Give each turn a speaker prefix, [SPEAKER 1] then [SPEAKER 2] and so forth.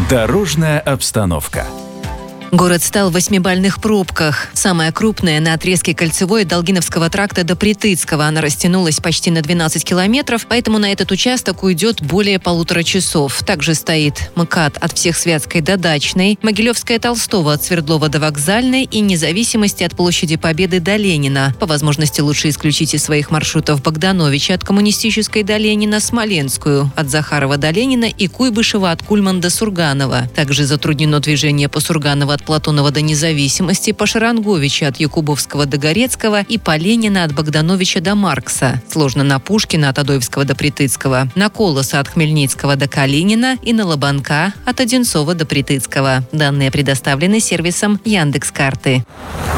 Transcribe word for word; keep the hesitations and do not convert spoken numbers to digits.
[SPEAKER 1] Дорожная обстановка.
[SPEAKER 2] Город стал в восьмибалльных пробках. Самая крупная на отрезке Кольцевой от Долгиновского тракта до Притыцкого. Она растянулась почти на двенадцать километров, поэтому на этот участок уйдет более полутора часов. Также стоит МКАД от Всехсвятской до Дачной, Могилевская Толстого от Свердлова до Вокзальной и Независимости от Площади Победы до Ленина. По возможности лучше исключить из своих маршрутов Богдановича от Коммунистической до Ленина, Смоленскую от Захарова до Ленина и Куйбышева от Кульман до Сурганова. Также затруднено движение по Сурганова от Платонова до Независимости, по Шаранговича от Якубовского до Горецкого и по Ленина от Богдановича до Маркса. Сложно на Пушкина от Адоевского до Притыцкого, на Колоса от Хмельницкого до Калинина и на Лобанка от Одинцова до Притыцкого. Данные предоставлены сервисом Яндекс.Карты.